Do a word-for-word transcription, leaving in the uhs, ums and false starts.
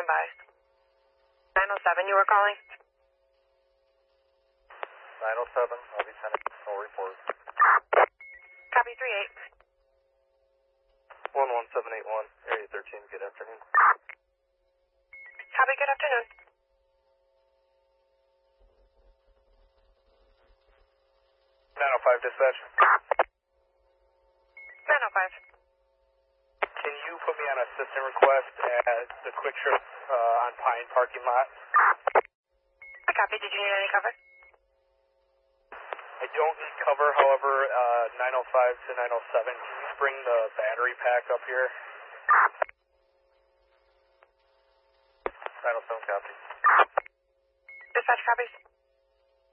stand by. nine oh seven, you were calling? nine oh seven, I'll be sending full report. Copy three eight. one one seven eight one, area thirteen, good afternoon. Copy, good afternoon. nine oh five dispatch. nine oh five. Can you put me on assistant request at the Quick Trip uh, on Pine parking lot? I copy. Did you need any cover? I don't need cover, however, uh, nine oh five to nine oh seven, can you bring the battery pack up here? nine oh seven copy. Dispatch copies.